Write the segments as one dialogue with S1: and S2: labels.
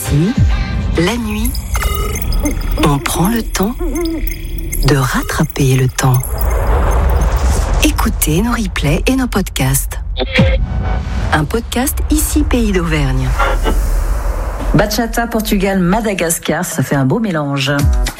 S1: Ici, la nuit, on prend le temps de rattraper le temps. Écoutez nos replays et nos podcasts. Un podcast Ici Pays d'Auvergne.
S2: Bachata, Portugal, Madagascar, ça fait un beau mélange.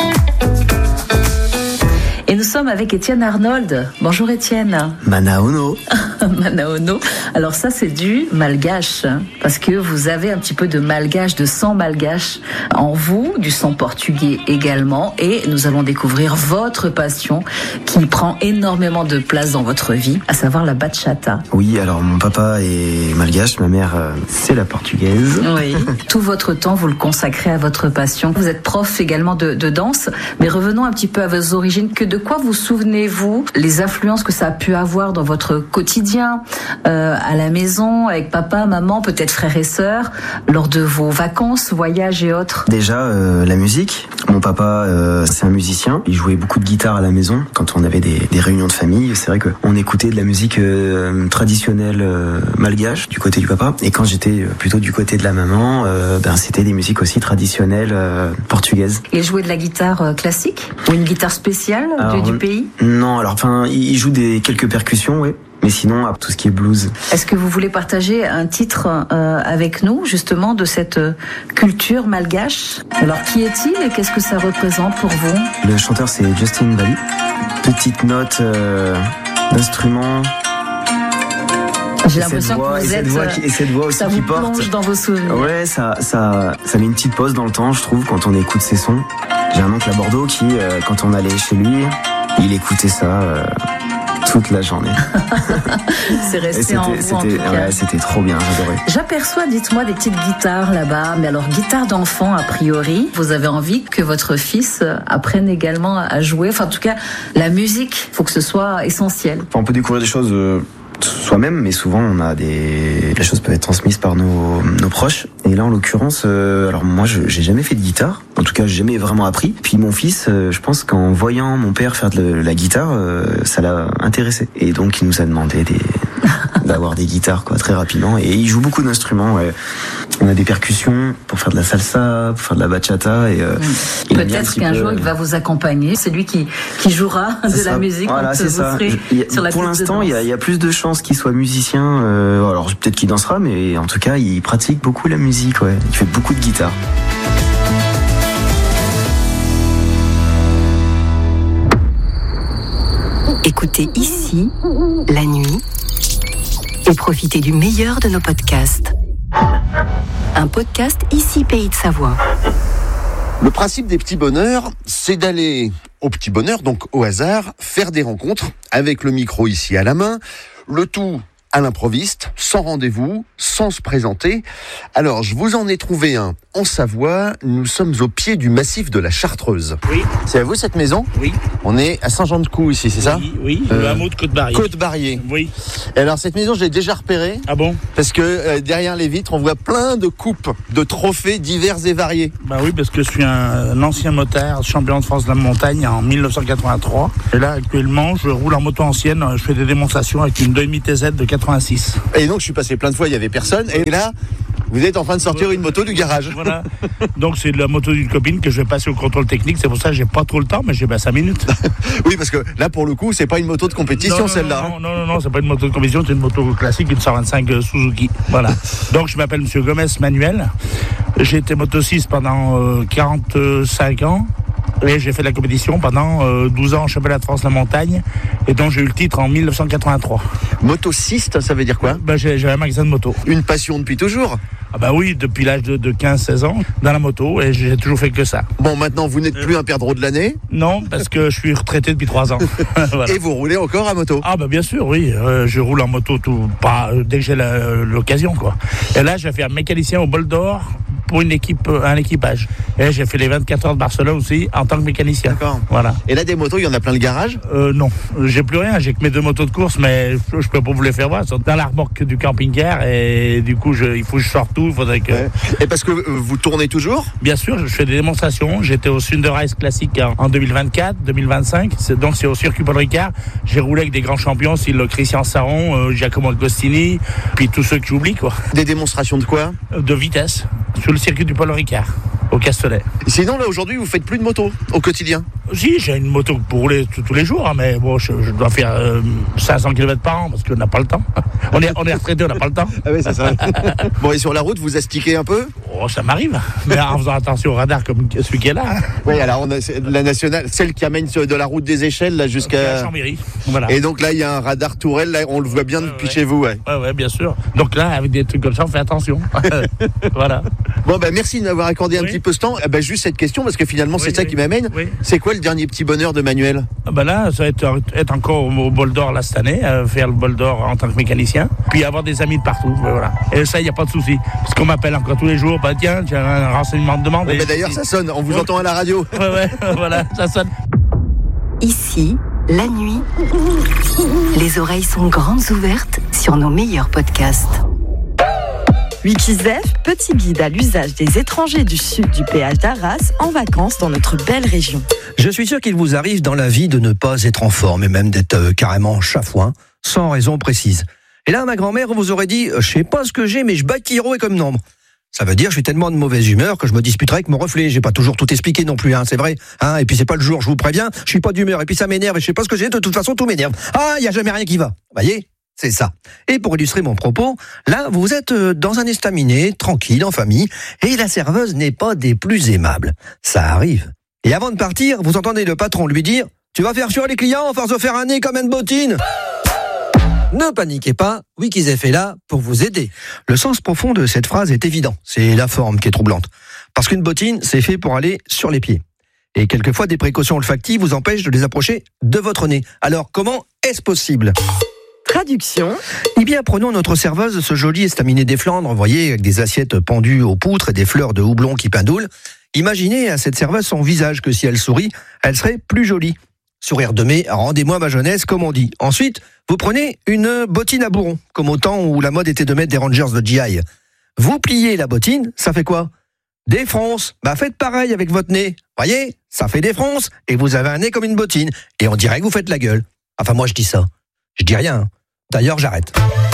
S2: Et nous sommes avec Étienne Arnold. Bonjour Étienne.
S3: Manaono.
S2: Manaono. Alors ça c'est du malgache, parce que vous avez un petit peu de malgache, de sang malgache en vous, du sang portugais également, et nous allons découvrir votre passion qui prend énormément de place dans votre vie, à savoir la bachata.
S3: Oui, alors mon papa est malgache, ma mère c'est la portugaise.
S2: Oui. Tout votre temps vous le consacrez à votre passion. Vous êtes prof également de danse, mais revenons un petit peu à vos origines. De quoi vous souvenez-vous, les influences que ça a pu avoir dans votre quotidien, à la maison, avec papa, maman, peut-être frères et sœurs, lors de vos vacances, voyages et autres?
S3: Déjà, la musique. Mon papa, c'est un musicien. Il jouait beaucoup de guitare à la maison. Quand on avait des réunions de famille, c'est vrai qu'on écoutait de la musique traditionnelle malgache du côté du papa. Et quand j'étais plutôt du côté de la maman, c'était des musiques aussi traditionnelles portugaises.
S2: Il jouait de la guitare classique ou une guitare spéciale du pays?
S3: Non, alors il joue quelques percussions, oui. Mais sinon, tout ce qui est blues.
S2: Est-ce que vous voulez partager un titre avec nous, justement, de cette culture malgache? Alors, qui est-il et qu'est-ce que ça représente pour vous?
S3: Le chanteur, c'est Justin Bali. Petite note d'instrument.
S2: J'ai l'impression que vous êtes...
S3: Et cette voix aussi
S2: ça
S3: qui
S2: vous plonge dans vos souvenirs.
S3: Ouais, ça met une petite pause dans le temps, je trouve, quand on écoute ces sons. J'ai un oncle à Bordeaux qui, quand on allait chez lui, il écoutait ça... toute la journée.
S2: C'est resté en vous, en tout cas.
S3: Ouais, c'était trop bien, j'adorais.
S2: J'aperçois, dites-moi, des petites guitares là-bas. Mais alors, guitare d'enfant, a priori, vous avez envie que votre fils apprenne également à jouer. Enfin, en tout cas, la musique, il faut que ce soit essentiel.
S3: On peut découvrir des choses soi-même, mais souvent les choses peuvent être transmises par nos proches. Et là, en l'occurrence, alors moi, j'ai jamais fait de guitare. En tout cas, j'ai jamais vraiment appris. Puis mon fils, je pense qu'en voyant mon père faire de la guitare, ça l'a intéressé. Et donc, il nous a demandé d'avoir des guitares, très rapidement. Et il joue beaucoup d'instruments. Ouais. On a des percussions pour faire de la salsa, pour faire de la bachata. Et
S2: peut-être qu'un jour, il va vous accompagner. C'est lui qui jouera de la musique.
S3: Voilà, c'est ça. Sur la pour l'instant, il y a plus de chances qu'il soit musicien. Alors peut-être qu'il dansera, mais en tout cas, il pratique beaucoup la musique. Ouais. Il fait beaucoup de guitare.
S1: Écoutez Ici, la nuit, et profitez du meilleur de nos podcasts. Un podcast Ici Pays de Savoie.
S4: Le principe des petits bonheurs, c'est d'aller au petit bonheur, donc au hasard, faire des rencontres avec le micro ici à la main, le tout à l'improviste, sans rendez-vous, sans se présenter. Alors, je vous en ai trouvé un en Savoie. Nous sommes au pied du massif de la Chartreuse.
S5: Oui.
S4: C'est à vous cette maison?
S5: Oui.
S4: On est à Saint-Jean-de-Caux ici, c'est ça?
S5: Oui, le hameau de Côte-Barrier.
S4: Côte-Barrier.
S5: Oui.
S4: Et alors, cette maison, je l'ai déjà repérée.
S5: Ah bon?
S4: Parce que derrière les vitres, on voit plein de coupes, de trophées divers et variés.
S5: Bah oui, parce que je suis un ancien motard, champion de France de la montagne en 1983. Et là, actuellement, je roule en moto ancienne. Je fais des démonstrations avec une demi-TZ de 86.
S4: Et donc, je suis passé plein de fois, il n'y avait personne. Et là, vous êtes en train de sortir une moto du garage.
S5: Voilà. Donc, c'est de la moto d'une copine que je vais passer au contrôle technique. C'est pour ça que j'ai pas trop le temps, mais j'ai 5 minutes.
S4: Oui, parce que là, pour le coup, c'est pas une moto de compétition, celle-là.
S5: Non, c'est pas une moto de compétition, c'est une moto classique, une 125 Suzuki. Voilà. Donc, je m'appelle Monsieur Gomez Manuel. J'ai été motocycliste pendant 45 ans. Et j'ai fait de la compétition pendant 12 ans en championnat de France de la montagne. Et donc j'ai eu le titre en 1983.
S4: Motocyste, ça veut dire quoi?
S5: J'avais un magasin de moto.
S4: Une passion depuis toujours?
S5: Ah bah oui, depuis l'âge de 15-16 ans, dans la moto, et j'ai toujours fait que ça.
S4: Bon, maintenant, vous n'êtes plus un perdreau de l'année?
S5: Non, parce que je suis retraité depuis 3 ans.
S4: Voilà. Et vous roulez encore à moto?
S5: Ah bah bien sûr, oui. Je roule en moto dès que j'ai l'occasion, quoi. Et là, j'ai fait un mécanicien au Bol d'Or pour un équipage. Et j'ai fait les 24 heures de Barcelone aussi en tant que mécanicien.
S4: D'accord.
S5: Voilà.
S4: Et là, des motos, il y en a plein le garage?
S5: Non, j'ai plus rien. J'ai que mes 2 motos de course, mais je peux pas vous les faire voir. Elles sont dans la remorque du camping-car et du coup, il faut que je sorte tout. Il faudrait que...
S4: Ouais. Et parce que vous tournez toujours?
S5: Bien sûr, je fais des démonstrations. J'étais au Thunder Race classique en 2024, 2025. Donc c'est au circuit Paul Ricard. J'ai roulé avec des grands champions, style Christian Saron, Giacomo Agostini, puis tous ceux que j'oublie, quoi.
S4: Des démonstrations de quoi?
S5: De vitesse. sur le circuit du Paul Ricard, au Castellet.
S4: Sinon, là, aujourd'hui, vous faites plus de moto au quotidien?
S5: Si, j'ai une moto pour rouler tous les jours, hein, mais bon, je dois faire 500 km par an parce qu'on n'a pas le temps. On est retraité, on n'a pas le temps.
S4: Ah oui, c'est ça. Bon, et sur la route, vous astiquez un peu?
S5: Oh, ça m'arrive, mais en faisant attention au radar comme celui qui est là. Hein.
S4: Oui, alors on a la nationale, celle qui amène de la route des Échelles là jusqu'à
S5: Chambéry. Voilà.
S4: Et donc là, il y a un radar tourelle, là, on le voit bien depuis chez vous.
S5: Ouais, bien sûr. Donc là, avec des trucs comme ça, on fait attention. Voilà.
S4: Bon, merci de m'avoir accordé un petit peu ce temps. Juste cette question, parce que finalement, c'est ça qui m'amène. Oui. C'est quoi le dernier petit bonheur de Manuel?
S5: Là, ça va être encore au Bol d'Or là, cette année, faire le Bol d'Or en tant que mécanicien, puis avoir des amis de partout. Voilà. Et ça, il n'y a pas de souci. Parce qu'on m'appelle encore tous les jours, tiens, tu as un renseignement de demande.
S4: D'ailleurs, ça sonne, on vous entend à la radio.
S5: Voilà, ça sonne.
S1: Ici, la nuit, les oreilles sont grandes ouvertes sur nos meilleurs podcasts.
S6: Wikizef, petit guide à l'usage des étrangers du sud du péage d'Arras en vacances dans notre belle région.
S7: Je suis sûr qu'il vous arrive dans la vie de ne pas être en forme et même d'être carrément chafouin, sans raison précise. Et là, ma grand-mère vous aurait dit « Je sais pas ce que j'ai, mais je bats Kiro et comme nombre ». Ça veut dire je suis tellement de mauvaise humeur que je me disputerai avec mon reflet. J'ai pas toujours tout expliqué non plus, c'est vrai. Et puis c'est pas le jour, je vous préviens, je suis pas d'humeur. Et puis ça m'énerve et je sais pas ce que j'ai, de toute façon tout m'énerve. Il y a jamais rien qui va. Voyez ? C'est ça. Et pour illustrer mon propos, là, vous êtes dans un estaminet, tranquille, en famille, et la serveuse n'est pas des plus aimables. Ça arrive. Et avant de partir, vous entendez le patron lui dire « Tu vas faire fuir les clients, force de faire un nez comme une bottine !» Ne paniquez pas, Wikizef est là pour vous aider. Le sens profond de cette phrase est évident. C'est la forme qui est troublante. Parce qu'une bottine, c'est fait pour aller sur les pieds. Et quelquefois, des précautions olfactives vous empêchent de les approcher de votre nez. Alors, comment est-ce possible ?
S6: Traduction.
S7: Eh bien, prenons notre serveuse, ce joli estaminet des Flandres, voyez, avec des assiettes pendues aux poutres et des fleurs de houblon qui pindoulent. Imaginez à cette serveuse son visage que si elle sourit, elle serait plus jolie. Sourire de mai, rendez-moi ma jeunesse, comme on dit. Ensuite, vous prenez une bottine à bourron, comme au temps où la mode était de mettre des Rangers de GI. Vous pliez la bottine, ça fait quoi ? Des fronces. Faites pareil avec votre nez. Voyez, ça fait des fronces, et vous avez un nez comme une bottine. Et on dirait que vous faites la gueule. Enfin, moi, je dis ça. Je dis rien. D'ailleurs, j'arrête.